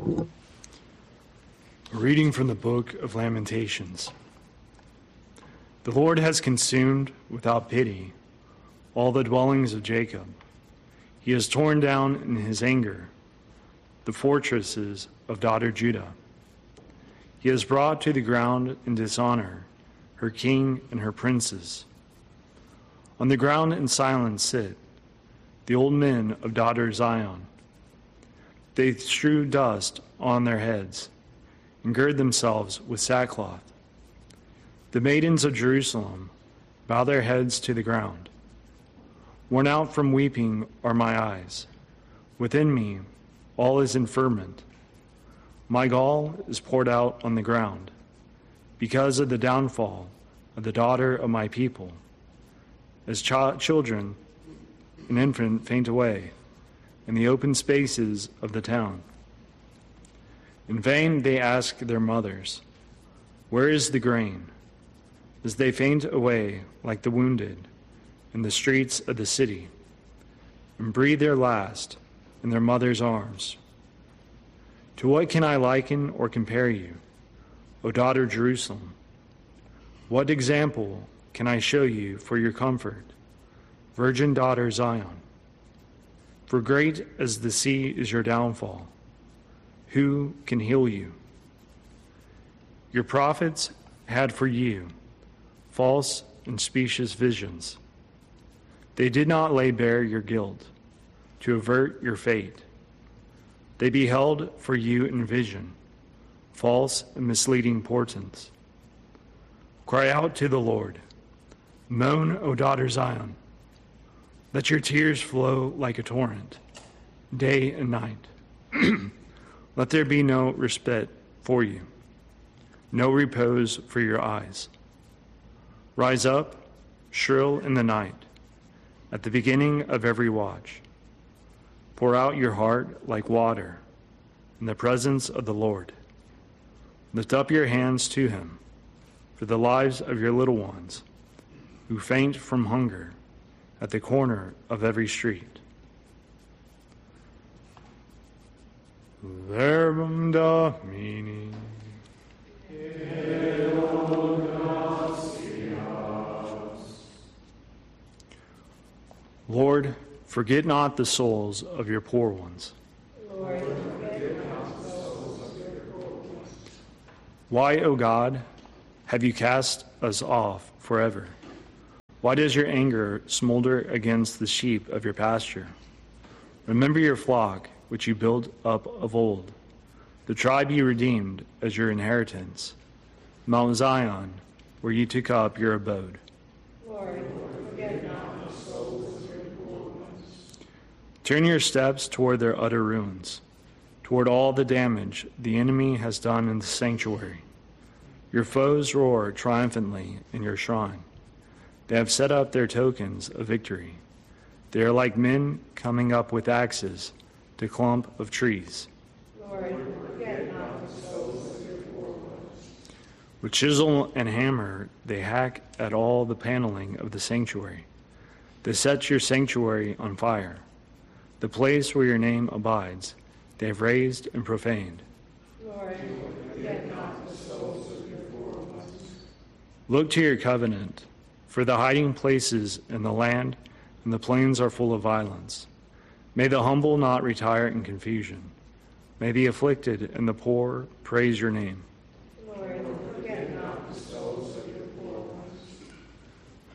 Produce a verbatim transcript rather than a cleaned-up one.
A reading from the book of Lamentations. The Lord has consumed without pity all the dwellings of Jacob. He has torn down in his anger the fortresses of daughter Judah. He has brought to the ground in dishonor her king and her princes. On the ground in silence sit the old men of daughter Zion. They strew dust on their heads and gird themselves with sackcloth. The maidens of Jerusalem bow their heads to the ground. Worn out from weeping are my eyes. Within me all is in ferment. My gall is poured out on the ground because of the downfall of the daughter of my people. As ch- children, an infant faint away in the open spaces of the town. In vain they ask their mothers, "Where is the grain?" as they faint away like the wounded in the streets of the city, and breathe their last in their mother's arms. To what can I liken or compare you, O daughter Jerusalem? What example can I show you for your comfort, virgin daughter Zion? For great as the sea is your downfall, who can heal you? Your prophets had for you false and specious visions. They did not lay bare your guilt to avert your fate. They beheld for you in vision false and misleading portents. Cry out to the Lord. Moan, O daughter Zion. Let your tears flow like a torrent, day and night. Let there be no respite for you, no repose for your eyes. Rise up, shrill in the night, at the beginning of every watch. Pour out your heart like water in the presence of the Lord. Lift up your hands to him for the lives of your little ones who faint from hunger at the corner of every street. Verbum Domini. Lord, forget not the souls of your poor ones. Lord, forget not the souls of your poor ones. Why, O God, have you cast us off forever? Why does your anger smolder against the sheep of your pasture? Remember your flock, which you built up of old, the tribe you redeemed as your inheritance, Mount Zion, where you took up your abode. Lord, forget not the souls of your poor ones. Turn your steps toward their utter ruins, toward all the damage the enemy has done in the sanctuary. Your foes roar triumphantly in your shrine. They have set up their tokens of victory. They are like men coming up with axes to clump of trees. Lord, forget not the souls of your poor ones. With chisel and hammer they hack at all the paneling of the sanctuary. They set your sanctuary on fire. The place where your name abides they have razed and profaned. Lord, forget not the souls of your poor ones. Look to your covenant, for the hiding places in the land and the plains are full of violence. May the humble not retire in confusion. May the afflicted and the poor praise your name.